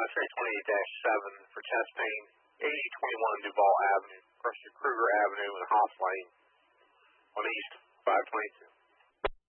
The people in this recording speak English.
USA 28-7 for Chastain, 8021 Duval Avenue, across your Kruger Avenue and Haas Lane on East 522.